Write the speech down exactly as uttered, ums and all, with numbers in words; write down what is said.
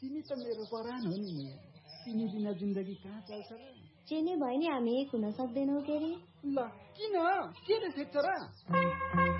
तिमी त मेरो परान हो नि। तिमी बिना जिन्दगी कहाँ चल्छ र? चेनी भयो नि हामी एक हुन सक्दैनौ के रे? ल किन के रे फेक्छ र?